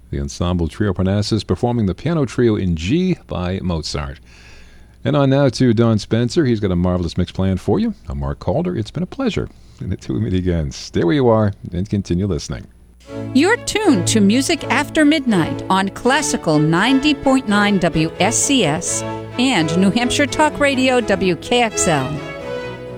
The ensemble Trio Parnassus performing the piano trio in G by Mozart. And on now to Don Spencer. He's got a marvelous mix planned for you. I'm Mark Calder. It's been a pleasure. And until we meet again, stay where you are and continue listening. You're tuned to Music After Midnight on Classical 90.9 WSCS and New Hampshire Talk Radio WKXL.